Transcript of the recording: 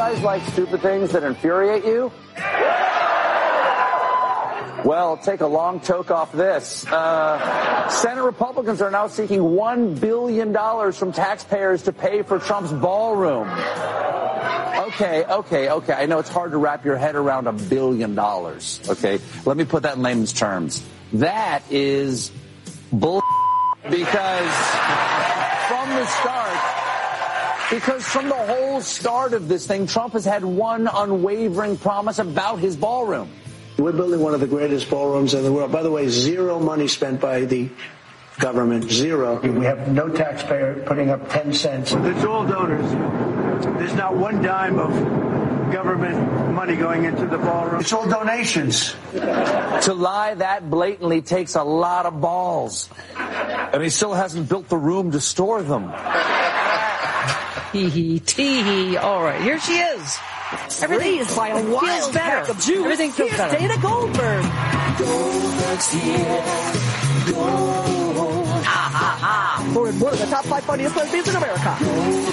guys like stupid things that infuriate you? Well, take a long toke off this. Senate Republicans are now seeking $1 billion from taxpayers to pay for Trump's ballroom. Okay. I know it's hard to wrap your head around $1 billion. Okay, let me put that in layman's terms. That is bull, because from the whole start of this thing, Trump has had one unwavering promise about his ballroom. We're building one of the greatest ballrooms in the world. By the way, zero money spent by the government. Zero. We have no taxpayer putting up 10 cents. It's all donors. There's not one dime of government money going into the ballroom. It's all donations. To lie that blatantly takes a lot of balls. And he still hasn't built the room to store them. Tee hee. All right, here she is. Everything is by a wild pack of Jews. Everything feels better. Dana Goldberg. Goldberg's here. Gold. For one of the top 5 funniest lesbians in America.